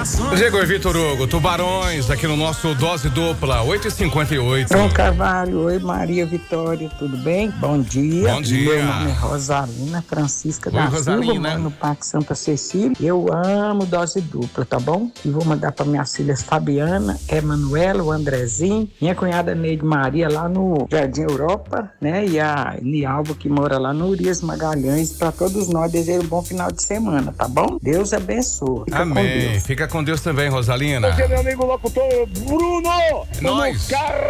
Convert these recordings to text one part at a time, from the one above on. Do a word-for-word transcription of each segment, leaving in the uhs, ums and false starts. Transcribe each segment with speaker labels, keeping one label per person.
Speaker 1: informações.
Speaker 2: Diego e Vitor Hugo, Tubarões, aqui no nosso Dose Dupla, oito e cinquenta e oito.
Speaker 3: João Carvalho, oi Maria Vitória, tudo bem? Bom dia.
Speaker 2: Bom dia.
Speaker 3: Meu nome é Rosalina Francisca
Speaker 2: Oi,
Speaker 3: da
Speaker 2: Rosalina.
Speaker 3: Silva, moro no Parque Santa Cecília. Eu amo Dose Dupla, tá bom? E vou mandar para minhas filhas Fabiana, Emanuela, o Andrezinho, minha cunhada Neide Maria lá no Jardim Europa, né? E a Nialva que mora lá no Urias Magalhães. Para todos nós, desejo um bom final de semana, tá bom? Deus abençoe. Fica
Speaker 2: Amém.
Speaker 3: com Deus.
Speaker 2: Fica com Deus também, Rosalina.
Speaker 4: Bom dia, meu amigo locutor Bruno.
Speaker 2: Nós.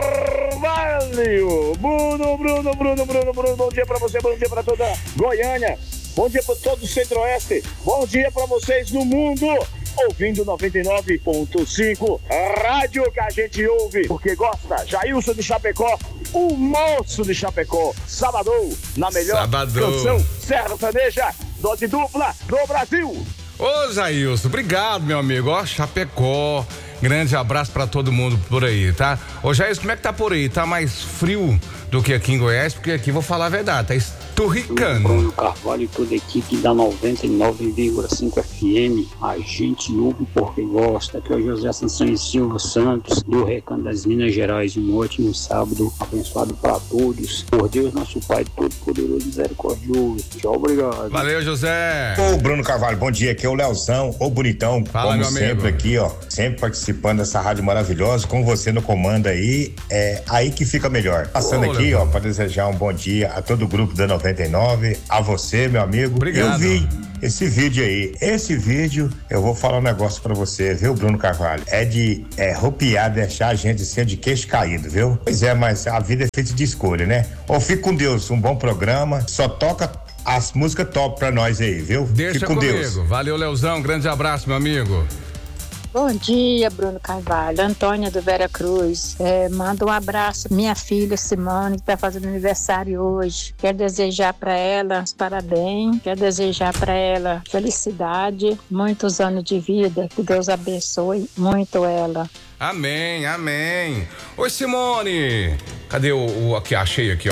Speaker 4: Carvalho. Bruno, Bruno, Bruno, Bruno, Bruno. Bom dia pra você, bom dia pra toda Goiânia. Bom dia pra todo o Centro-Oeste. Bom dia pra vocês no mundo. Ouvindo noventa e nove ponto cinco, rádio que a gente ouve porque gosta. Jailson de Chapecó, o moço de Chapecó. Sabadão, na melhor
Speaker 2: Sabadão.
Speaker 4: canção sertaneja, Dose Dupla do Brasil.
Speaker 2: Ô, Jailson, obrigado, meu amigo. Ó, Chapecó. Grande abraço pra todo mundo por aí, tá? Ô, Jailson, como é que tá por aí? Tá mais frio do que aqui em Goiás? Porque aqui, vou falar a verdade, tá esturricando.
Speaker 5: Bruno Carvalho e toda a equipe da noventa e nove vírgula cinco F M, a gente ouve porque gosta. Aqui é o José Sansão e Silva Santos, do Recanto das Minas Gerais. Um ótimo sábado abençoado para todos. Por Deus, nosso Pai Todo-Poderoso, misericordioso. Tchau, obrigado.
Speaker 2: Valeu, José.
Speaker 6: Ô, Bruno Carvalho, bom dia. Aqui é o Leozão, ô bonitão,
Speaker 2: Fala,
Speaker 6: como
Speaker 2: meu
Speaker 6: sempre
Speaker 2: amigo.
Speaker 6: aqui, ó, sempre participando dessa rádio maravilhosa, com você no comando aí, é aí que fica melhor. Passando
Speaker 2: Ô,
Speaker 6: aqui,
Speaker 2: Leozão.
Speaker 6: ó, para desejar um bom dia a todo o grupo da noventa e nove, a você, meu amigo.
Speaker 2: Obrigado.
Speaker 6: Eu vi esse vídeo aí, esse vídeo, eu vou falar um negócio pra você, viu, Bruno Carvalho? É de é, ropiar, deixar a gente assim de queixo caído, viu? Pois é, mas a vida é feita de escolha, né? Ou fique com Deus, um bom programa, só toca as músicas top pra nós aí, viu?
Speaker 2: Deixa
Speaker 6: Fique com
Speaker 2: comigo.
Speaker 6: Deus.
Speaker 2: Valeu, Leozão. Grande abraço, meu amigo.
Speaker 7: Bom dia, Bruno Carvalho. Antônia do Vera Cruz. É, manda um abraço. Minha filha Simone, que está fazendo aniversário hoje. Quero desejar para ela os parabéns. Quero desejar para ela felicidade, muitos anos de vida. Que Deus abençoe muito ela.
Speaker 2: Amém, amém. Oi, Simone. Cadê o, o aqui? Achei aqui, ó.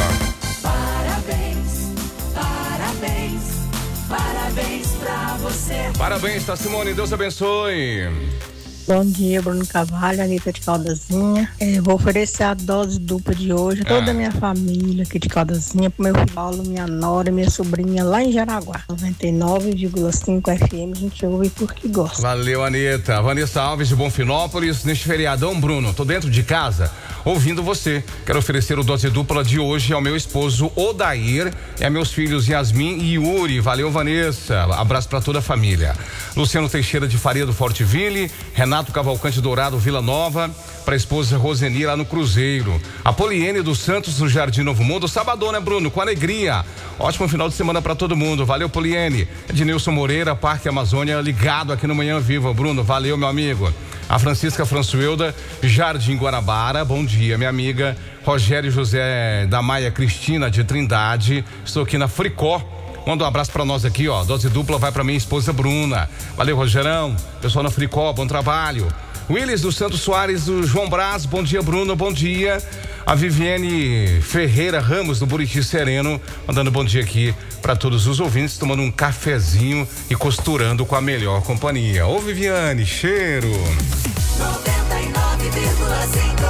Speaker 1: Parabéns, parabéns, parabéns pra você.
Speaker 2: Parabéns, tá, Simone? Deus abençoe.
Speaker 8: Bom dia, Bruno Carvalho, Anitta de Caldazinha. É, vou oferecer a dose dupla de hoje a toda
Speaker 2: Ah.
Speaker 8: a minha família aqui de Caldazinha, pro meu filho Paulo, minha nora e minha sobrinha lá em Jaraguá. noventa e nove vírgula cinco F M, a gente ouve porque gosta.
Speaker 2: Valeu, Anitta. Vanessa Alves de Bonfinópolis. Neste feriadão, Bruno, tô dentro de casa ouvindo você. Quero oferecer o dose dupla de hoje ao meu esposo Odair e a meus filhos Yasmin e Yuri. Valeu, Vanessa. Abraço pra toda a família. Luciano Teixeira de Faria do Forteville, Renato Cavalcante Dourado, Vila Nova, pra esposa Roseni lá no Cruzeiro. A Poliene dos Santos do Jardim Novo Mundo. Sabadão, né, Bruno? Com alegria. Ótimo final de semana pra todo mundo. Valeu, Poliene. Ednilson Moreira, Parque Amazônia, ligado aqui no Manhã Viva. Bruno, valeu, meu amigo. A Francisca Françuelda, Jardim Guarabara. Bom dia, minha amiga. Rogério José da Maia Cristina de Trindade. Estou aqui na Fricó. Manda um abraço pra nós aqui, ó. Dose dupla vai pra minha esposa Bruna. Valeu, Rogerão. Pessoal na Fricó, bom trabalho. Willis do Santos Soares, do João Braz. Bom dia, Bruno. Bom dia. A Viviane Ferreira Ramos do Buriti Sereno, mandando bom dia aqui pra todos os ouvintes, tomando um cafezinho e costurando com a melhor companhia. Ô, Viviane, cheiro.
Speaker 1: noventa e nove vírgula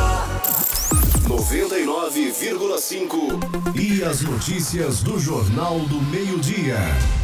Speaker 1: cinco.
Speaker 9: noventa e nove vírgula cinco. E as notícias do Jornal do Meio-Dia.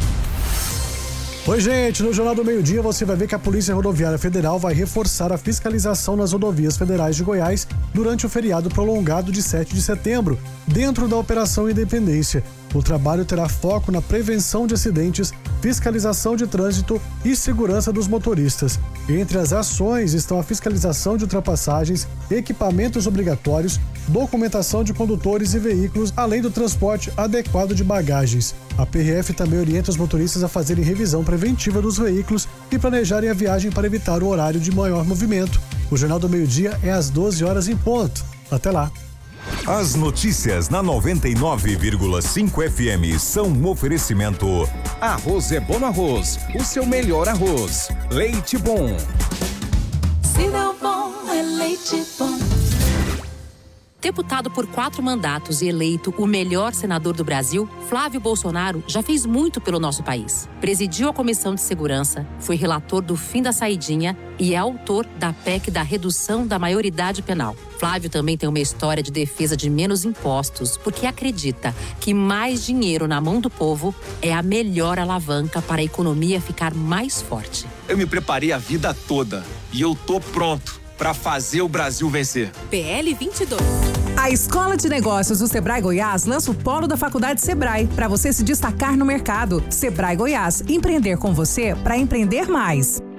Speaker 10: Oi, gente, no Jornal do Meio-Dia você vai ver que a Polícia Rodoviária Federal vai reforçar a fiscalização nas rodovias federais de Goiás durante o feriado prolongado de sete de setembro, dentro da Operação Independência. O trabalho terá foco na prevenção de acidentes, fiscalização de trânsito e segurança dos motoristas. Entre as ações estão a fiscalização de ultrapassagens, equipamentos obrigatórios, documentação de condutores e veículos, além do transporte adequado de bagagens. A P R F também orienta os motoristas a fazerem revisão preventiva dos veículos e planejarem a viagem para evitar o horário de maior movimento. O Jornal do Meio-Dia é às doze horas em ponto. Até lá.
Speaker 9: As notícias na noventa e nove vírgula cinco F M são um oferecimento. Arroz é bom no arroz, o seu melhor arroz. Leite Bom.
Speaker 1: Se não bom, é leite bom.
Speaker 11: Deputado por quatro mandatos e eleito o melhor senador do Brasil, Flávio Bolsonaro já fez muito pelo nosso país. Presidiu a Comissão de Segurança, foi relator do fim da saidinha e é autor da P E C da redução da maioridade penal. Flávio também tem uma história de defesa de menos impostos, porque acredita que mais dinheiro na mão do povo é a melhor alavanca para a economia ficar mais forte.
Speaker 12: Eu me preparei a vida toda e eu tô pronto para fazer o Brasil vencer.
Speaker 13: P L vinte e dois.
Speaker 14: A Escola de Negócios do Sebrae Goiás lança o Polo da Faculdade Sebrae para você se destacar no mercado. Sebrae Goiás, empreender com você para empreender mais.